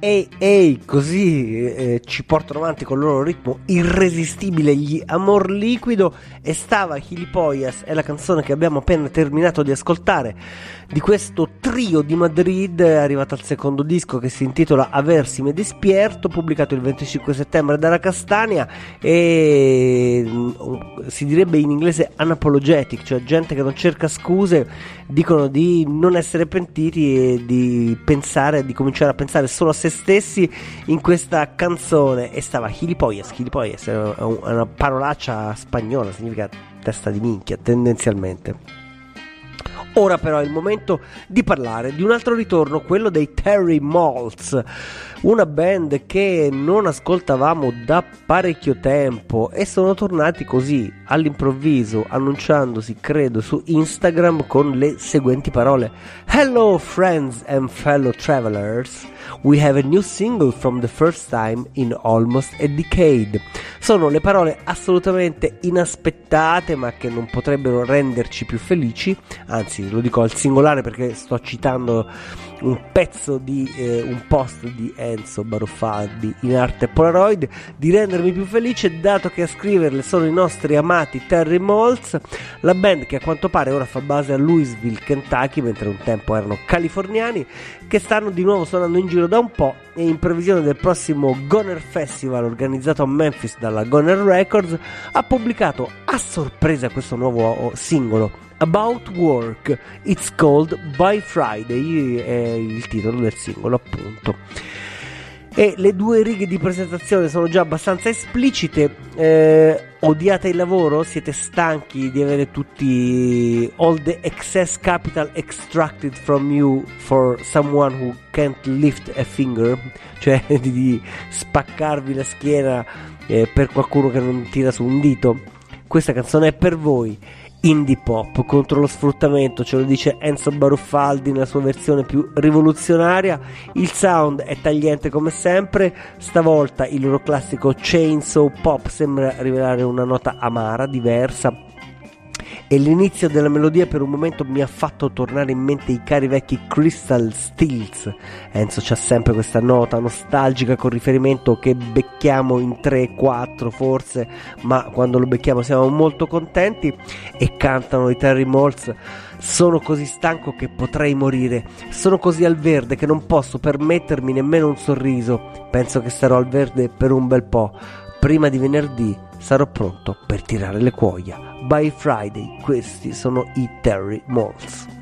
ehi, così ci portano avanti con il loro ritmo irresistibile, gli Amor Liquido, e stava Gilipollas, è la canzone che abbiamo appena terminato di ascoltare di questo trio di Madrid, arrivato al secondo disco che si intitola Aversi me despierto, pubblicato il 25 settembre dalla Castania, e si direbbe in inglese unapologetic, cioè gente che non cerca scuse, dicono di non essere pentiti e di pensare, di cominciare a pensare solo a se stessi in questa canzone. E stava Gilipollas è una parolaccia spagnola, significa testa di minchia tendenzialmente. Ora però è il momento di parlare di un altro ritorno, quello dei Terry Maltz, una band che non ascoltavamo da parecchio tempo, e sono tornati così all'improvviso, annunciandosi credo su Instagram con le seguenti parole: "Hello friends and fellow travelers, we have a new single from the first time in almost a decade." Sono le parole assolutamente inaspettate, ma che non potrebbero renderci più felici, anzi lo dico al singolare perché sto citando un pezzo di un post di Enzo Baruffaldi in arte Polaroid, di rendermi più felice, dato che a scriverle sono i nostri amati Terry Maltz, la band che a quanto pare ora fa base a Louisville, Kentucky, mentre un tempo erano californiani, che stanno di nuovo suonando in giro da un po', e in previsione del prossimo Goner Festival organizzato a Memphis dalla Goner Records ha pubblicato a sorpresa questo nuovo singolo, About Work, It's Called By Friday, è il titolo del singolo appunto. E le due righe di presentazione sono già abbastanza esplicite. Odiate il lavoro? Siete stanchi di avere tutti all the excess capital extracted from you for someone who can't lift a finger? Cioè di spaccarvi la schiena per qualcuno che non tira su un dito? Questa canzone è per voi. Indie pop contro lo sfruttamento, ce lo dice Enzo Baruffaldi nella sua versione più rivoluzionaria. Il sound è tagliente come sempre, stavolta il loro classico chainsaw pop sembra rivelare una nota amara, diversa, e l'inizio della melodia per un momento mi ha fatto tornare in mente i cari vecchi Crystal Stills. Enzo c'ha sempre questa nota nostalgica con riferimento che becchiamo in 3-4 forse, ma quando lo becchiamo siamo molto contenti. E cantano i Terry Maltz: "Sono così stanco che potrei morire, sono così al verde che non posso permettermi nemmeno un sorriso, penso che starò al verde per un bel po', prima di venerdì sarò pronto per tirare le cuoia. By Friday", questi sono i Terry Maltz.